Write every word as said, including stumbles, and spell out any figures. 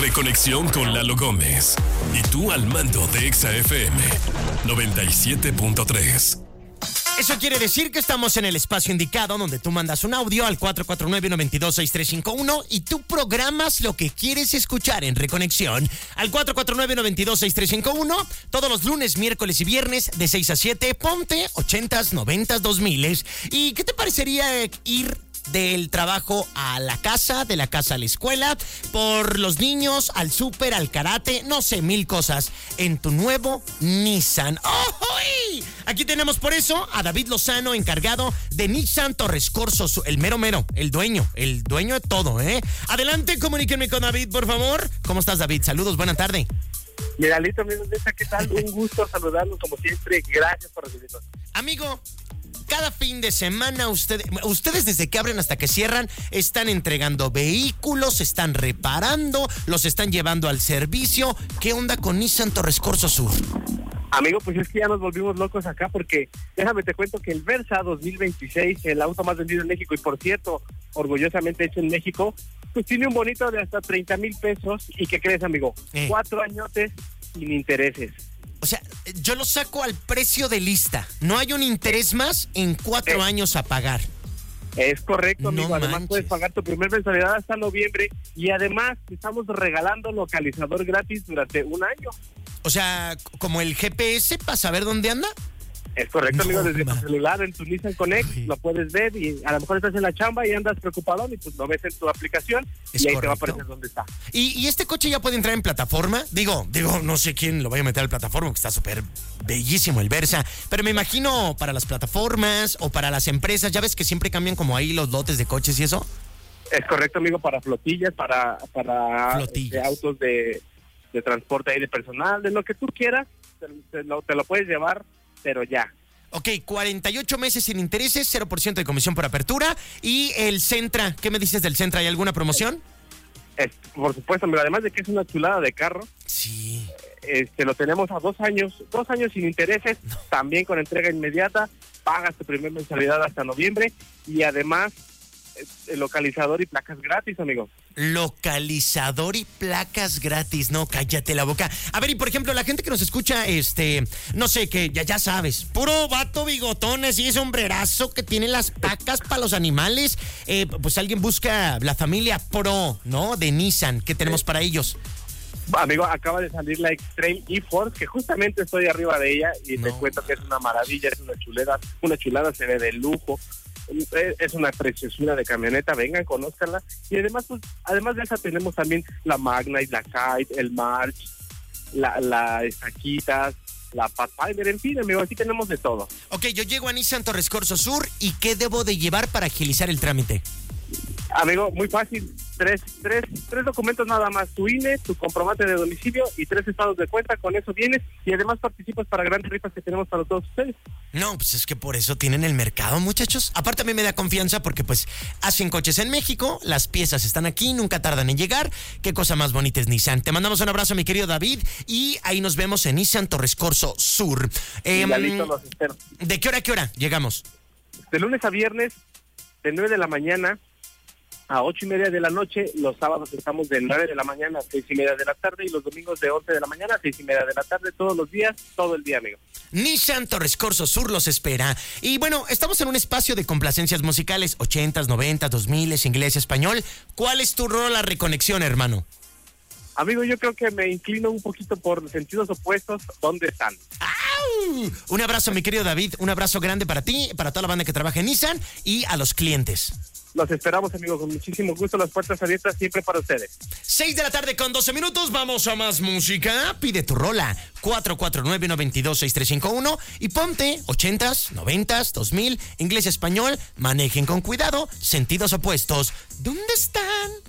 Reconexión con Lalo Gómez. Y tú al mando de Exa F M noventa y siete punto tres. Eso quiere decir que estamos en el espacio indicado donde tú mandas un audio al cuatro cuatro nueve, nueve dos, seis tres cinco uno y tú programas lo que quieres escuchar en Reconexión al cuatro cuatro nueve, nueve dos, seis tres cinco uno todos los lunes, miércoles y viernes de seis a siete. Ponte ochentas, noventas, dos miles. ¿Y qué te parecería ir del trabajo a la casa, de la casa a la escuela, por los niños, al súper, al karate, no sé, mil cosas, en tu nuevo Nissan? ¡Oh! Aquí tenemos por eso a David Lozano, encargado de Nissan Torres Corso, el mero mero, el dueño, el dueño de todo, ¿eh? Adelante, comuníquenme con David, por favor. ¿Cómo estás, David? Saludos, buena tarde. Mira, listo, amigos, ¿qué tal? Un gusto saludarlos como siempre, gracias por recibirnos. Amigo, cada fin de semana ustedes, ustedes desde que abren hasta que cierran, están entregando vehículos, están reparando, los están llevando al servicio. ¿Qué onda con Nissan Torres Corso Sur? Amigo, pues es que ya nos volvimos locos acá porque déjame te cuento que el Versa dos mil veintiséis, el auto más vendido en México y por cierto, orgullosamente hecho en México, pues tiene un bonito de hasta treinta mil pesos. ¿Y qué crees, amigo? Eh. Cuatro añotes sin intereses. O sea, yo lo saco al precio de lista. No hay un interés más en cuatro eh. años a pagar. Es correcto, amigo. No además manches. Puedes pagar tu primer mensualidad hasta noviembre y además estamos regalando localizador gratis durante un año. O sea, como el G P S para saber dónde anda. Es correcto, no, amigo, desde man. tu celular, en tu Nissan Connect, Uy. Lo puedes ver y a lo mejor estás en la chamba y andas preocupado y pues lo ves en tu aplicación es y ahí correcto. te va a aparecer dónde está. ¿Y, ¿Y este coche ya puede entrar en plataforma? Digo, digo, no sé quién lo vaya a meter en plataforma, que está súper bellísimo el Versa, pero me imagino para las plataformas o para las empresas, ya ves que siempre cambian como ahí los lotes de coches y eso. Es correcto, amigo, para flotillas, para, para flotillas. De autos de, de transporte ahí de personal, de lo que tú quieras, te, te, lo, te lo puedes llevar, pero ya. Ok, cuarenta y ocho meses sin intereses, cero por ciento de comisión por apertura. Y el Sentra, ¿qué me dices del Sentra? ¿Hay alguna promoción? Es, por supuesto, pero además de que es una chulada de carro. Sí. Este, lo tenemos a dos años, dos años sin intereses, no. También con entrega inmediata, pagas tu primer mensualidad hasta noviembre y además el localizador y placas gratis, amigo. Localizador y placas gratis, no, cállate la boca. A ver, y por ejemplo, la gente que nos escucha, este, no sé, que ya, ya sabes, puro vato bigotón, así, sombrerazo, que tiene las placas para los animales, eh, pues alguien busca la familia Pro, ¿no? De Nissan, ¿qué tenemos para ellos? Amigo, acaba de salir la Extreme E-Force, que justamente estoy arriba de ella y no. Te cuento que es una maravilla, es una chulada, una chulada, se ve de lujo. Es una preciosura de camioneta, vengan, conózcanla. Y además, pues, además de esa tenemos también la Magna y la Kite, el March, la, la Estaquitas, la Pathfinder, en fin, amigo, aquí tenemos de todo. Ok, yo llego a Nissan Torres Corso Sur, ¿y qué debo de llevar para agilizar el trámite? Amigo, muy fácil, tres, tres, tres documentos nada más, tu I N E, tu comprobante de domicilio y tres estados de cuenta, con eso vienes y además participas para grandes rifas que tenemos para todos ustedes. No, pues es que por eso tienen el mercado, muchachos. Aparte a mí me da confianza porque pues hacen coches en México, las piezas están aquí, nunca tardan en llegar. Qué cosa más bonita es Nissan. Te mandamos un abrazo, mi querido David, y ahí nos vemos en Nissan Torres Corso Sur. Eh, ya listo, los espero. ¿De qué hora a qué hora llegamos? De lunes a viernes, de nueve de la mañana a ocho y media de la noche. Los sábados estamos de nueve de la mañana a seis y media de la tarde y los domingos de once de la mañana a seis y media de la tarde, todos los días, todo el día, amigo. Nissan Torres Corso Sur los espera. Y bueno, estamos en un espacio de complacencias musicales, ochentas, noventas, dos miles, inglés, español. ¿Cuál es tu rol a Reconexión, hermano? Amigo, yo creo que me inclino un poquito por sentidos opuestos. ¿Dónde están? ¡Au! Un abrazo, mi querido David, un abrazo grande para ti, para toda la banda que trabaja en Nissan y a los clientes. Los esperamos, amigos, con muchísimo gusto, las puertas abiertas siempre para ustedes. seis de la tarde con doce minutos, vamos a más música. Pide tu rola, cuatro cuatro nueve, nueve dos, seis tres cinco uno y ponte ochentas, noventas, dos mil, inglés, español, manejen con cuidado, sentidos opuestos. ¿Dónde están?